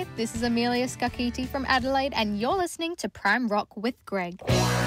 Hi, this is Amelia Skakiti from Adelaide, and you're listening to Prime Rock with Greg.